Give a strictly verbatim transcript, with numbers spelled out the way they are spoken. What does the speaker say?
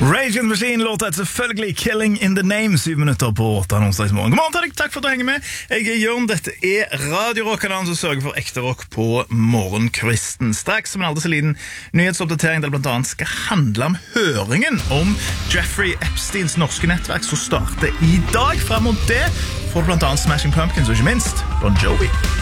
Rage Against the Machine låter selvfølgelig Killing in the Name, syv minutter på åtte onsdagsmorgen. God morgen til deg, takk for at du henger med. Jeg er Jørn, dette er Radio Rock-kanalen som sørger for ekte rock på morgenkvisten. Straks som en aldri så liten nyhetsoppdatering der det blant annet skal handle om høringen om Jeffrey Epsteins norske nettverk som starter i dag. Frem mot det får du blant annet Smashing Pumpkins og ikke minst Bon Jovi.